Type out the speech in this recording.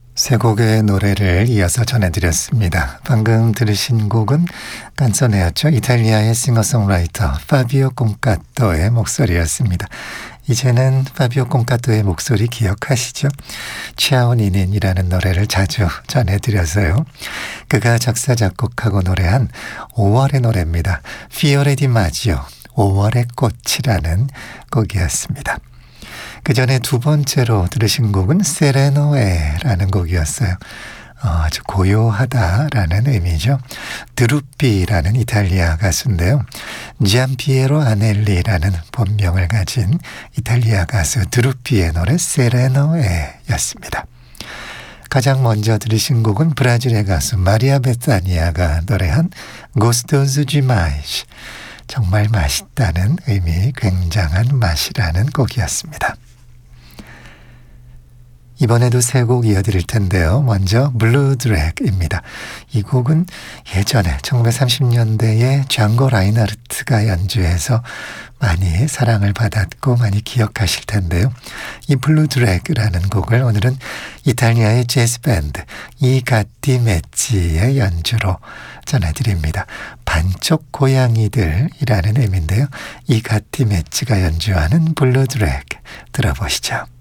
세 곡의 노래를 이어서 전해드렸습니다. 방금 들으신 곡은 깐소네였죠. 이탈리아의 싱어송라이터 파비오 콘카토의 목소리였습니다. 이제는 파비오 콘카토의 목소리 기억하시죠? 치아오니닌이라는 노래를 자주 전해드려서요. 그가 작사 작곡하고 노래한 5월의 노래입니다. 피오레 디 마지오, 5월의 꽃이라는 곡이었습니다. 그 전에 두 번째로 들으신 곡은 세레노에라는 곡이었어요. 아주 고요하다라는 의미죠. 드루피라는 이탈리아 가수인데요. 지안피에로 아넬리라는 본명을 가진 이탈리아 가수 드루피의 노래 세레노에였습니다. 가장 먼저 들으신 곡은 브라질의 가수 마리아 베타니아가 노래한 고스토스 디마이스, 정말 맛있다는 의미, 굉장한 맛이라는 곡이었습니다. 이번에도 세 곡 이어드릴 텐데요. 먼저 블루 드랙입니다. 이 곡은 예전에 1930년대에 장고 라인하르트가 연주해서 많이 사랑을 받았고 많이 기억하실 텐데요. 이 블루 드랙이라는 곡을 오늘은 이탈리아의 재즈 밴드 이 가티 메치의 연주로 전해드립니다. 반쪽 고양이들이라는 의미인데요. 이 가티 메치가 연주하는 블루 드랙 들어보시죠.